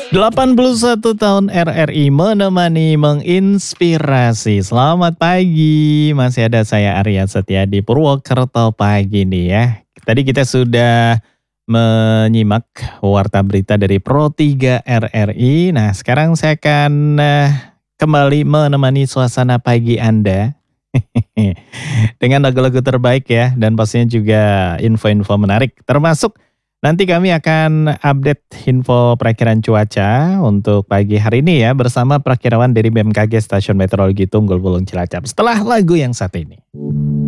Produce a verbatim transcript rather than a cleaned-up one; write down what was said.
delapan puluh satu tahun R R I menemani menginspirasi. Selamat pagi, masih ada saya Arya Setia di Purwokerto pagi nih ya. Tadi kita sudah menyimak warta berita dari Pro tiga R R I. Nah sekarang saya akan eh, kembali menemani suasana pagi Anda. Dengan lagu-lagu terbaik ya, dan pastinya juga info-info menarik, termasuk nanti kami akan update info perakiran cuaca untuk pagi hari ini ya, bersama perakirawan dari B M K G Stasiun Meteorologi Tunggul Wulung Cilacap, setelah lagu yang satu ini.